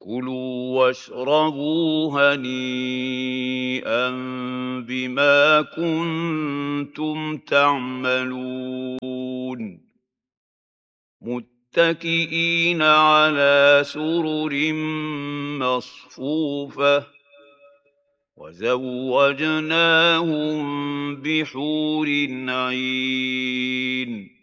كُلُوا واشربوا هنيئًا بِمَا كُنتُمْ تعملون مُتَّكِئِينَ عَلَىٰ سُرُرٍ مَّصْفُوفَةٍ وَزَوَّجْنَاهُم بِحُورٍ عِينٍ